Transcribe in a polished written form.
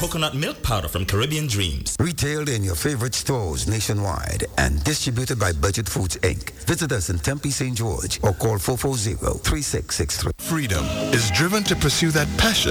coconut milk powder from Caribbean Dreams. Retailed in your favorite stores nationwide and distributed by Budget Foods Inc. Visit us in Tempe, St. George or call 440-3663. Freedom is driven to pursue that passion